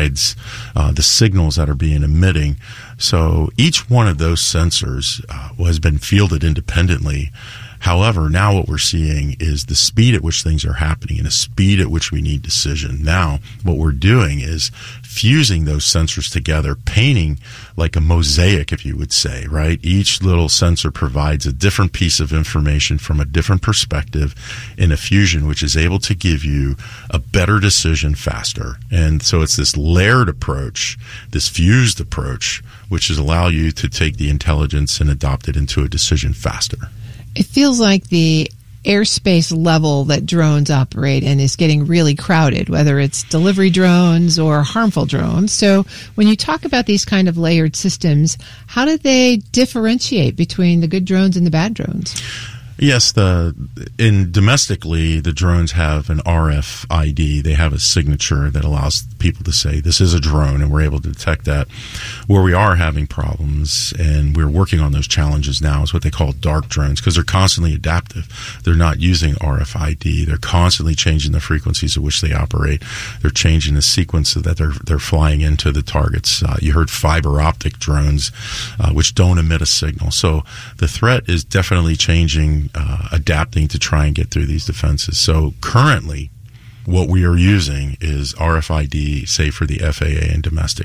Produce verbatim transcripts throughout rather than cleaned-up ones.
provides uh, the signals that are being emitting. So each one of those sensors uh, has been fielded independently. However, now what we're seeing is the speed at which things are happening and the speed at which we need decision. Now, what we're doing is fusing those sensors together, painting like a mosaic, if you would say, right? Each little sensor provides a different piece of information from a different perspective in a fusion, which is able to give you a better decision faster. And so it's this layered approach, this fused approach, which is allow you to take the intelligence and adopt it into a decision faster. It feels like the airspace level that drones operate in is getting really crowded, whether it's delivery drones or harmful drones. So when you talk about these kind of layered systems, how do they differentiate between the good drones and the bad drones? Yes, the in domestically, the drones have an R F I D. They have a signature that allows people to say this is a drone, and we're able to detect that. Where we are having problems, and we're working on those challenges now, is what they call dark drones, because they're constantly adaptive. They're not using R F I D. They're constantly changing the frequencies at which they operate. They're changing the sequence that they're they're flying into the targets. Uh, you heard fiber optic drones, uh, which don't emit a signal. So the threat is definitely changing. Uh, adapting to try and get through these defenses. So currently, what we are using is R F I D, say for the F A A and domestic.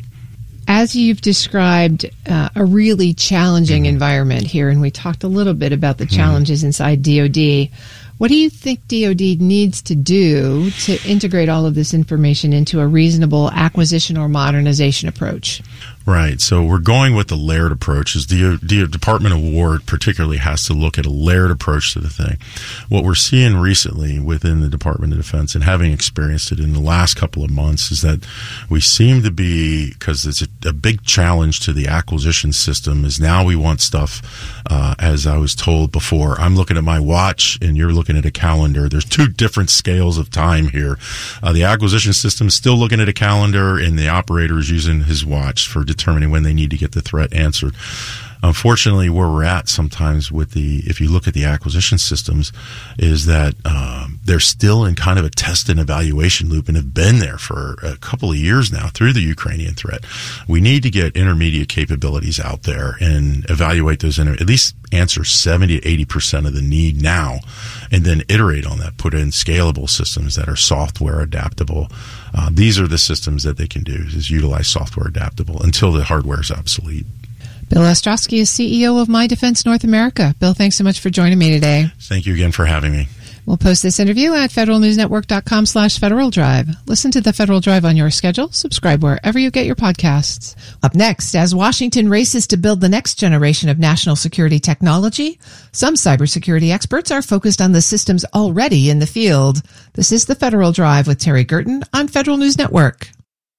As you've described uh, a really challenging mm-hmm. environment here, and we talked a little bit about the challenges mm-hmm. inside D O D, what do you think D O D needs to do to integrate all of this information into a reasonable acquisition or modernization approach? Right. So we're going with the layered approach. As the, the Department of War particularly has to look at a layered approach to the thing. What we're seeing recently within the Department of Defense, and having experienced it in the last couple of months, is that we seem to be, because it's a, a big challenge to the acquisition system, is now we want stuff, uh, as I was told before, I'm looking at my watch and you're looking at a calendar. There's two different scales of time here. Uh, the acquisition system is still looking at a calendar, and the operator is using his watch for determining when they need to get the threat answered. Unfortunately, where we're at sometimes with the, if you look at the acquisition systems, is that um, they're still in kind of a test and evaluation loop, and have been there for a couple of years now through the Ukrainian threat. We need to get intermediate capabilities out there and evaluate those, inter- at least answer seventy to eighty percent of the need now, and then iterate on that, put in scalable systems that are software adaptable. Uh, these are the systems that they can do, is utilize software adaptable until the hardware is obsolete. Bill Ostrowski is C E O of My Defense North America. Bill, thanks so much for joining me today. Thank you again for having me. We'll post this interview at federalnewsnetwork.com slash Federal Drive. Listen to the Federal Drive on your schedule. Subscribe wherever you get your podcasts. Up next, as Washington races to build the next generation of national security technology, some cybersecurity experts are focused on the systems already in the field. This is the Federal Drive with Terry Gerton on Federal News Network.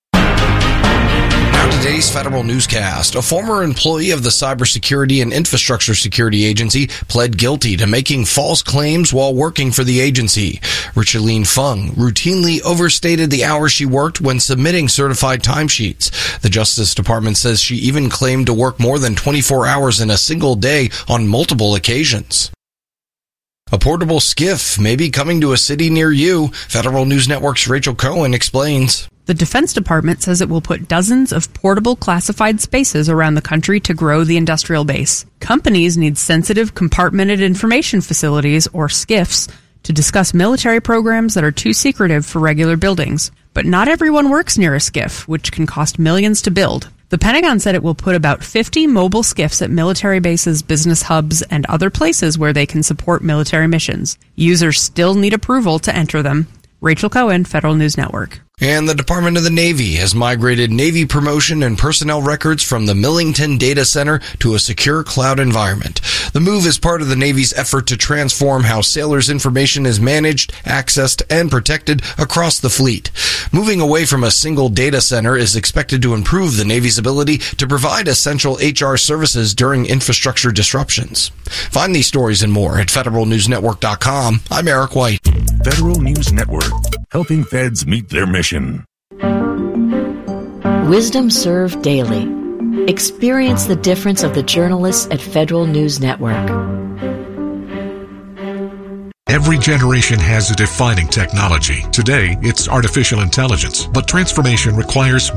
Now today's Federal Newscast. A former employee of the Cybersecurity and Infrastructure Security Agency pled guilty to making false claims while working for the agency. Richaline Fung routinely overstated the hours she worked when submitting certified timesheets. The Justice Department says she even claimed to work more than twenty-four hours in a single day on multiple occasions. A portable skiff may be coming to a city near you. Federal News Network's Rachel Cohen explains. The Defense Department says it will put dozens of portable classified spaces around the country to grow the industrial base. Companies need sensitive compartmented information facilities, or SCIFs, to discuss military programs that are too secretive for regular buildings. But not everyone works near a SCIF, which can cost millions to build. The Pentagon said it will put about fifty mobile SCIFs at military bases, business hubs, and other places where they can support military missions. Users still need approval to enter them. Rachel Cohen, Federal News Network. And the Department of the Navy has migrated Navy promotion and personnel records from the Millington Data Center to a secure cloud environment. The move is part of the Navy's effort to transform how sailors' information is managed, accessed, and protected across the fleet. Moving away from a single data center is expected to improve the Navy's ability to provide essential H R services during infrastructure disruptions. Find these stories and more at federal news network dot com. I'm Eric White. Federal News Network, helping feds meet their mission. Wisdom served daily. Experience the difference of the journalists at Federal News Network. Every generation has a defining technology. Today, it's artificial intelligence, but transformation requires